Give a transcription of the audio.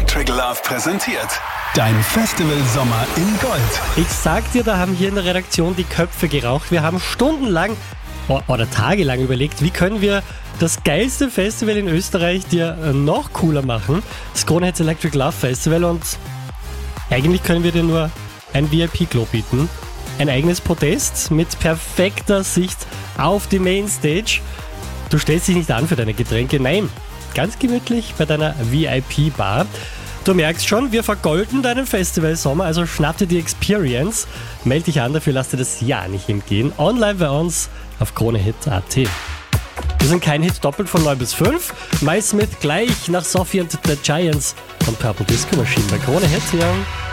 Electric Love präsentiert dein Festival-Sommer in Gold. Ich sag dir, da haben hier in der Redaktion die Köpfe geraucht. Wir haben stundenlang oder tagelang überlegt, wie können wir das geilste Festival in Österreich dir noch cooler machen. Das Krone Hit Electric Love Festival, und eigentlich können wir dir nur ein VIP-Klo bieten. Ein eigenes Podest mit perfekter Sicht auf die Mainstage. Du stellst dich nicht an für deine Getränke, nein, ganz gemütlich bei deiner VIP-Bar. Du merkst schon, wir vergolden deinen Festivalsommer, also schnapp dir die Experience. Meld dich an, dafür lass dir das ja nicht entgehen. Online bei uns auf KroneHit.at. Wir sind kein Hit doppelt von 9 bis 5. Mike Smith gleich nach Sophie and the Giants und Purple Disco Machine bei Krone Hit hier.